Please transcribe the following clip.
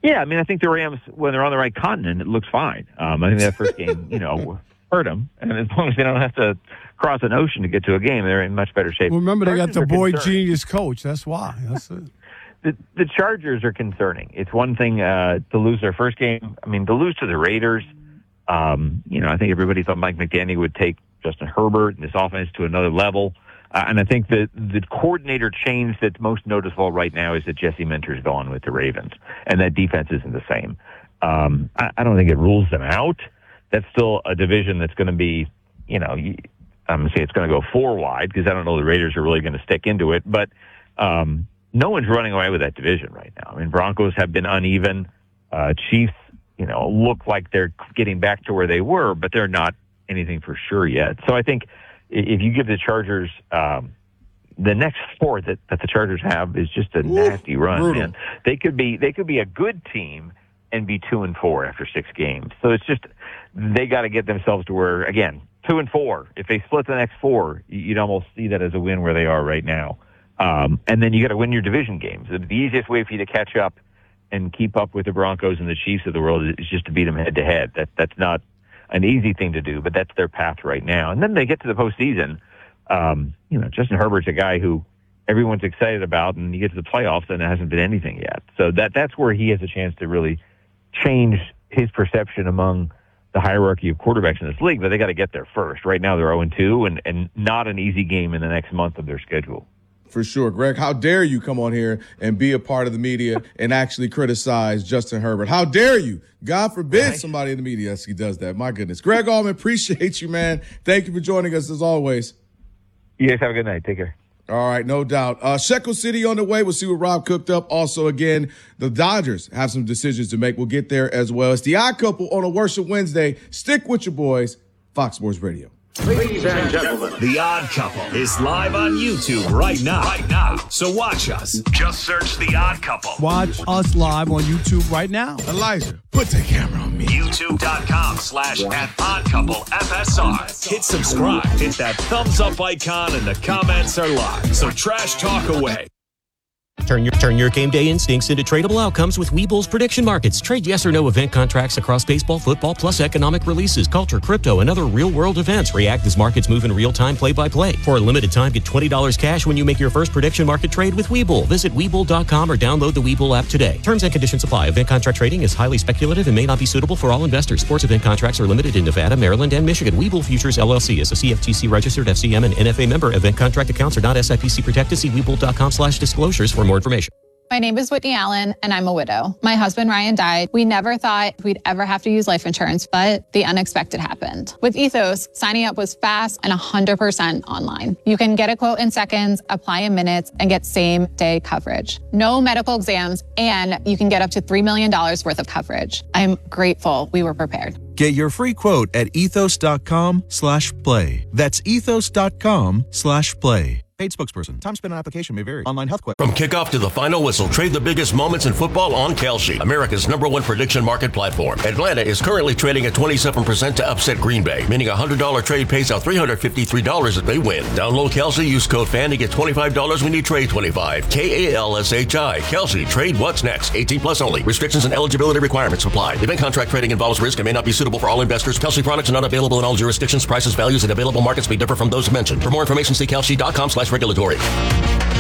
Yeah, I mean, I think the Rams, when they're on the right continent, it looks fine. I think that first game, hurt them. And as long as they don't have to cross an ocean to get to a game, they're in much better shape. Well, remember, they got the boy concerning. genius coach. That's why. That's it. The Chargers are concerning. It's one thing to lose their first game. I mean, to lose to the Raiders, I think everybody thought Mike McDaniel would take Justin Herbert and this offense to another level. And I think that the coordinator change that's most noticeable right now is that Jesse Minter's gone with the Ravens, and that defense isn't the same. I don't think it rules them out. That's still a division that's going to be, I'm going to say it's going to go 4 wide because I don't know the Raiders are really going to stick into it. But no one's running away with that division right now. I mean, Broncos have been uneven. Chiefs, look like they're getting back to where they were, but they're not anything for sure yet. So I think if you give the Chargers the next 4 that the Chargers have is just a nasty run, brutal. man. They could be a good team and be 2-4 after 6 games. So it's just they got to get themselves to where, again, 2-4. If they split the next 4, you'd almost see that as a win where they are right now. And then you got to win your division games. The easiest way for you to catch up and keep up with the Broncos and the Chiefs of the world is just to beat them head to head. That's not an easy thing to do, but that's their path right now. And then they get to the postseason. Justin Herbert's a guy who everyone's excited about, and you get to the playoffs and it hasn't been anything yet. So that's where he has a chance to really change his perception among the hierarchy of quarterbacks in this league, but they got to get there first. Right now they're 0-2 and not an easy game in the next month of their schedule. For sure. Greg, how dare you come on here and be a part of the media and actually criticize Justin Herbert? How dare you? God forbid somebody in the media actually does that. My goodness. Greg Allman, appreciate you, man. Thank you for joining us as always. You guys have a good night. Take care. All right, no doubt. Shekel City on the way. We'll see what Rob cooked up. Also, again, the Dodgers have some decisions to make. We'll get there as well. It's the Odd Couple on a Worship Wednesday. Stick with your boys, Fox Sports Radio. Ladies and gentlemen, The Odd Couple is live on YouTube right now. So watch us. Just search The Odd Couple. Watch us live on YouTube right now. Elijah, put the camera on me. YouTube.com/@OddCoupleFSR. Hit subscribe. Hit that thumbs up icon and the comments are live. So trash talk away. Turn your game day instincts into tradable outcomes with Webull's prediction markets. Trade yes or no event contracts across baseball, football, plus economic releases, culture, crypto, and other real-world events. React as markets move in real time, play-by-play. For a limited time, get $20 cash when you make your first prediction market trade with Webull. Visit Webull.com or download the Webull app today. Terms and conditions apply. Event contract trading is highly speculative and may not be suitable for all investors. Sports event contracts are limited in Nevada, Maryland, and Michigan. Webull Futures LLC is a CFTC-registered FCM and NFA member. Event contract accounts are not SIPC protected. See Webull.com/disclosures for more information. My name is Whitney Allen, and I'm a widow. My husband, Ryan, died. We never thought we'd ever have to use life insurance, but the unexpected happened. With Ethos, signing up was fast and 100% online. You can get a quote in seconds, apply in minutes, and get same-day coverage. No medical exams, and you can get up to $3 million worth of coverage. I'm grateful we were prepared. Get your free quote at ethos.com/play. That's ethos.com/play. Paid spokesperson. Time spent on application may vary. Online health question. from kickoff to the final whistle, trade the biggest moments in football on Kalshi, America's #1 prediction market platform. Atlanta is currently trading at 27% to upset Green Bay, meaning a $100 trade pays out $353 if they win. Download Kalshi, use code FAN to get $25 when you trade 25. KALSHI. Kalshi. Trade what's next. 18 plus only. Restrictions and eligibility requirements apply. Event contract trading involves risk and may not be suitable for all investors. Kalshi products are not available in all jurisdictions. Prices, values, and available markets may differ from those mentioned. For more information, see Kalshi.com/regulatory.